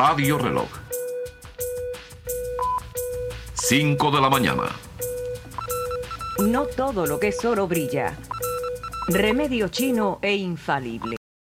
Radio Reloj. 5 de la mañana. No todo lo que es oro brilla. Remedio chino e infalible.